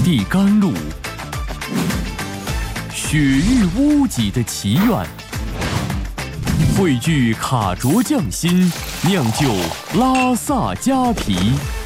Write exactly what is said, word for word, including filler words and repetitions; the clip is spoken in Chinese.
地甘露，雪域屋脊的奇缘，汇聚卡卓匠心，酿就拉萨加皮。